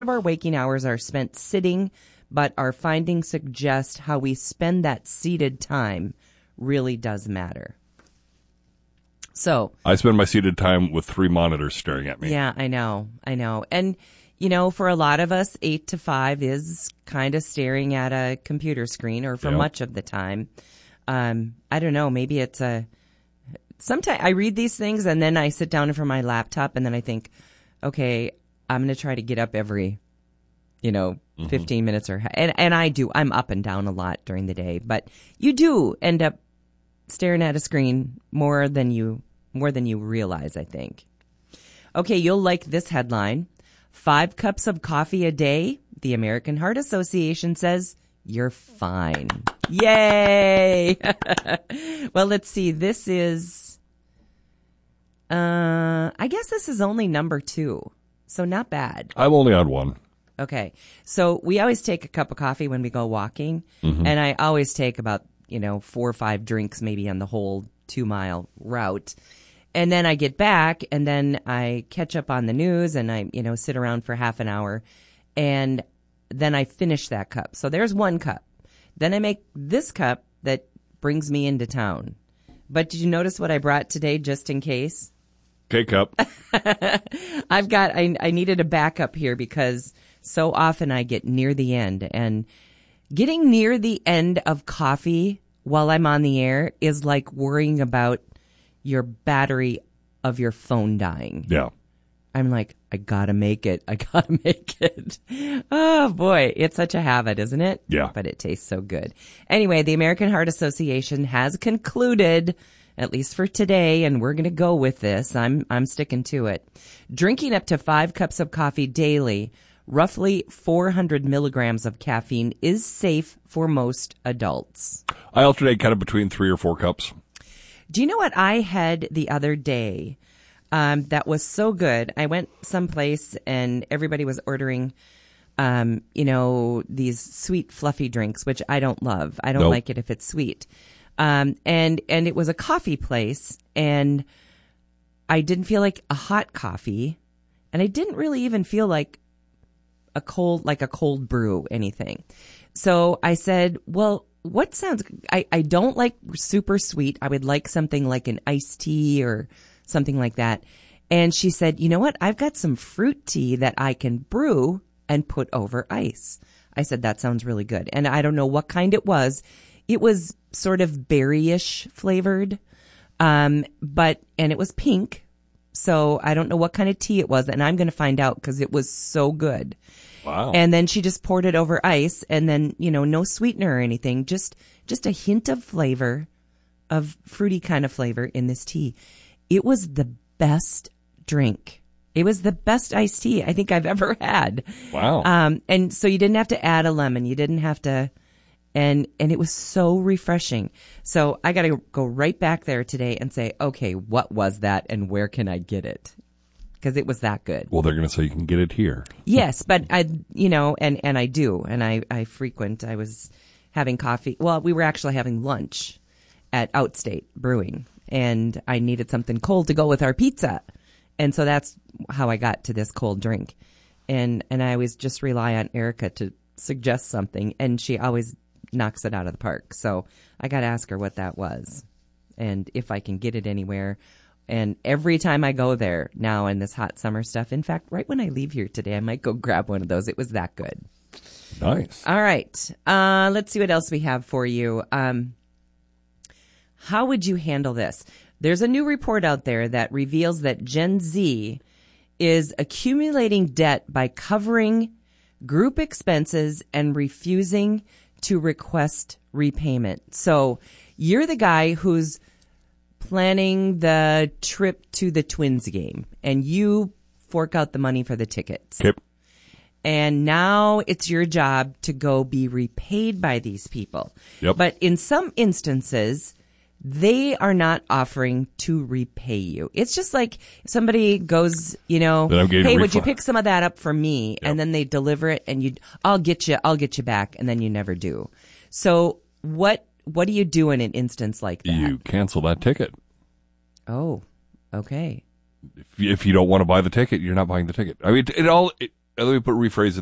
of our waking hours are spent sitting, but our findings suggest how we spend that seated time really does matter. So I spend my seated time with 3 monitors staring at me. Yeah, I know. And, for a lot of us, 8 to 5 is kind of staring at a computer screen, or for much of the time. I don't know, maybe it's sometimes I read these things and then I sit down in front of my laptop and then I think, okay, I'm going to try to get up every, 15 minutes and I do. I'm up and down a lot during the day, but you do end up staring at a screen more than you realize, I think. Okay, you'll like this headline. 5 cups of coffee a day, the American Heart Association says you're fine. Yay! Well, let's see. This is, I guess this is only number 2, so not bad. I'm only on 1. Okay, so we always take a cup of coffee when we go walking, and I always take about 4 or 5 drinks maybe on the whole 2-mile route. And then I get back and then I catch up on the news and I, sit around for half an hour and then I finish that cup. So there's 1 cup. Then I make this cup that brings me into town. But did you notice what I brought today just in case? K-cup. I needed a backup here because so often I get near the end, and getting near the end of coffee while I'm on the air is like worrying about your battery of your phone dying. Yeah. I'm like, I gotta make it. Oh boy, it's such a habit, isn't it? Yeah. But it tastes so good. Anyway, the American Heart Association has concluded, at least for today, and we're gonna go with this. I'm sticking to it. Drinking up to 5 cups of coffee daily, roughly 400 milligrams of caffeine, is safe for most adults. I alternate kind of between 3 or 4 cups. Do you know what I had the other day that was so good? I went someplace and everybody was ordering, these sweet, fluffy drinks, which I don't love. I don't like it if it's sweet. And it was a coffee place, and I didn't feel like a hot coffee, and I didn't really even feel like a cold brew, anything. So I said, well, what sounds, I don't like super sweet. I would like something like an iced tea or something like that. And she said, you know what? I've got some fruit tea that I can brew and put over ice. I said, that sounds really good. And I don't know what kind it was. It was sort of berry-ish flavored, and it was pink. So I don't know what kind of tea it was, and I'm going to find out because it was so good. Wow. And then she just poured it over ice, and then, no sweetener or anything, just a hint of flavor, of fruity kind of flavor in this tea. It was the best drink. It was the best iced tea I think I've ever had. Wow. And so you didn't have to add a lemon. You didn't have to, and it was so refreshing. So I got to go right back there today and say, okay, what was that and where can I get it? Because it was that good. Well, they're going to say you can get it here. Yes, but I do, and I frequent. I was having coffee. Well, we were actually having lunch at Outstate Brewing, and I needed something cold to go with our pizza, and so that's how I got to this cold drink. And I always just rely on Erica to suggest something, and she always knocks it out of the park. So I got to ask her what that was, and if I can get it anywhere. And every time I go there now in this hot summer stuff, in fact, right when I leave here today, I might go grab one of those. It was that good. Nice. All right. Let's see what else we have for you. How would you handle this? There's a new report out there that reveals that Gen Z is accumulating debt by covering group expenses and refusing to request repayment. So you're the guy who's planning the trip to the Twins game, and you fork out the money for the tickets. Yep. And now it's your job to go be repaid by these people. Yep. But in some instances, they are not offering to repay you. It's just like somebody goes, hey, would you pick some of that up for me? Yep. And then they deliver it, and I'll get you back, and then you never do. So what do you do in an instance like that? You cancel that ticket. Oh, okay. If you don't want to buy the ticket, you're not buying the ticket. I mean, Let me rephrase it